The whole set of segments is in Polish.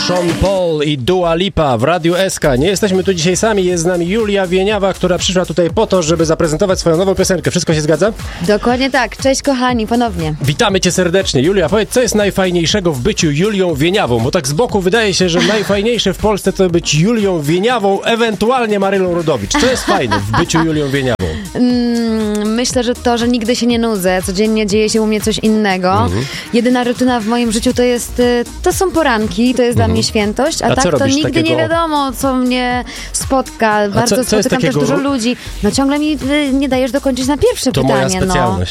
Sean Paul i Dua Lipa w Radiu SK. Nie jesteśmy tu dzisiaj sami, jest z nami Julia Wieniawa, która przyszła tutaj po to, żeby zaprezentować swoją nową piosenkę. Wszystko się zgadza? Dokładnie tak. Cześć kochani, ponownie. Witamy cię serdecznie. Julia, powiedz, co jest najfajniejszego w byciu Julią Wieniawą? Bo tak z boku wydaje się, że najfajniejsze w Polsce to być Julią Wieniawą, ewentualnie Marylą Rodowicz. Co jest fajne w byciu Julią Wieniawą? Myślę, że to, że nigdy się nie nudzę. Codziennie dzieje się u mnie coś innego. Jedyna rutyna w moim życiu to są poranki, to jest dla mnie świętość, a tak to nigdy takiego... nie wiadomo, co mnie spotka. Bardzo spotykam też dużo ludzi. No ciągle mi nie dajesz dokończyć na pierwsze to pytanie. Moja specjalność.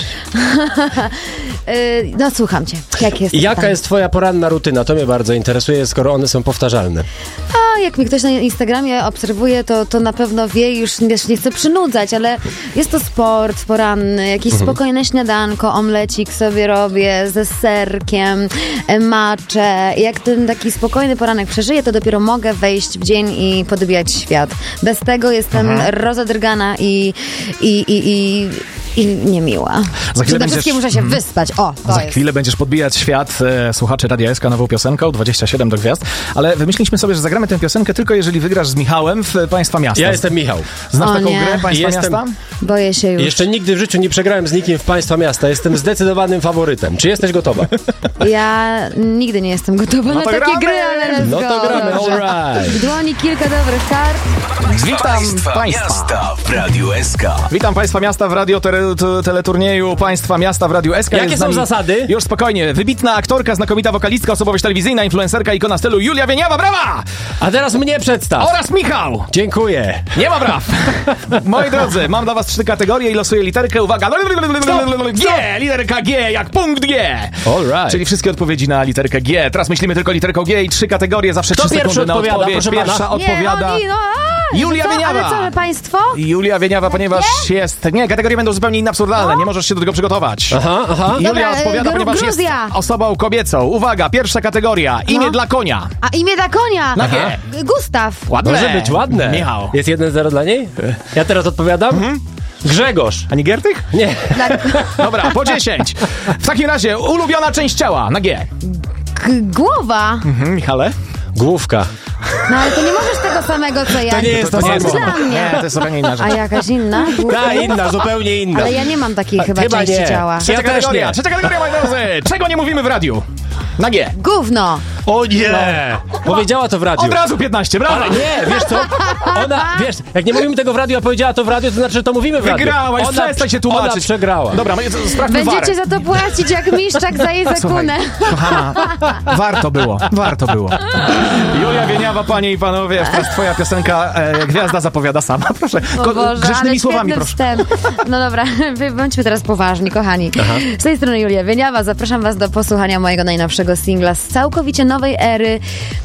No słucham cię. Jaka jest twoja poranna rutyna? To mnie bardzo interesuje, skoro one są powtarzalne. A jak mnie ktoś na Instagramie obserwuje, to na pewno wie, już nie chcę przynudzać, ale jest to sport poranny, jakieś spokojne śniadanko, omlecik sobie robię ze serkiem, maczę. Jak ten taki spokojny poranek przeżyję, to dopiero mogę wejść w dzień i podbijać świat. Bez tego jestem rozadrgana i niemiła. Przede wszystkim muszę się wyspać. Za chwilę będziesz podbijać świat słuchaczy Radia SK nową piosenką 27 do gwiazd, ale wymyśliliśmy sobie, że zagramy tę piosenkę tylko jeżeli wygrasz z Michałem w Państwa Miasta. Ja jestem Michał. Znasz taką grę Państwa Miasta? Boję się już. Jeszcze nigdy w życiu nie przegrałem z nikim w Państwa Miasta. Jestem zdecydowanym faworytem. Czy jesteś gotowa? Ja nigdy nie jestem gotowa na takie gramy. gry, ale No to gramy, alright. W dłoni kilka dobrych kart. Witam Państwa Miasta w Radiu SK. Witam Państwa Miasta w radio teleturnieju Państwa Miasta w Radiu SK. Jakie są zasady? Już spokojnie. Wybitna aktorka, znakomita wokalistka, osobowość telewizyjna, influencerka, ikona stylu Julia Wieniawa. Brawa! A teraz mnie przedstaw. Oraz Michał. Dziękuję. Nie ma braw. Moi drodzy, mam dla was 3 kategorie i losuję literkę. Uwaga. G. Literka G jak punkt G. Alright. Czyli wszystkie odpowiedzi na literkę G. Teraz myślimy tylko literką G i 3 kategorie. Zawsze 3 sekundy na odpowiedź. Pierwsza odpowiada... Julia Wieniawa. Ale co, że państwo? Julia Wieniawa, ponieważ jest... Nie, kategorie będą zupełnie inne, absurdalne. Nie możesz się do tego przygotować. Aha. Julia Dobra, odpowiada, ponieważ jest osobą kobiecą. Uwaga, pierwsza kategoria. Imię dla konia. A imię dla konia? Na G. Gustaw. Ładne. Może być ładne. Michał. Jest 1-0 dla niej? Ja teraz odpowiadam? Grzegorz. A nie Giertych? Nie. Dobra, po 10. W takim razie ulubiona część ciała. Na G. Głowa. Michale? Główka. No ale to nie możesz tego samego, co ja. To nie jest to samo. Dla mnie. Nie, to jest zupełnie inna rzecz. A jakaś inna? Ta inna, zupełnie inna. Ale ja nie mam takiej chyba części nie. ciała. Ja też nie. Trzecia kategoria, moi drodzy. Czego nie mówimy w radiu? Na G. Gówno. O nie! Powiedziała to w radiu. Od razu 15, brawo! Ale nie, wiesz co? Wiesz, jak nie mówimy tego w radiu, a powiedziała to w radiu, to znaczy, że to mówimy w radiu. Wygrałaś, przestań się tłumaczyć. Ona przegrała. Dobra, sprawdźmy Będziecie VAR. za to płacić jak miszczak za jej zakunę. Kochana, warto było. Julia Wieniawa, panie i panowie, teraz twoja piosenka Gwiazda zapowiada sama. Proszę, Boże, grzecznymi słowami, proszę. Wstęp. No dobra, bądźmy teraz poważni, kochani. Z tej strony Julia Wieniawa, zapraszam was do posłuchania mojego najnowszego singla z całkowicie nowej ery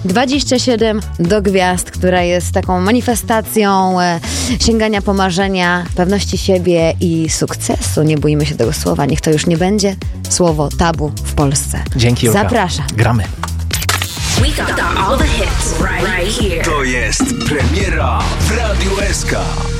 27 do gwiazd, która jest taką manifestacją sięgania po marzenia, pewności siebie i sukcesu. Nie bójmy się tego słowa, niech to już nie będzie słowo tabu w Polsce. Dzięki, Julka. Zapraszam. Gramy. We got all the hits right here. To jest premiera w Radiu SK.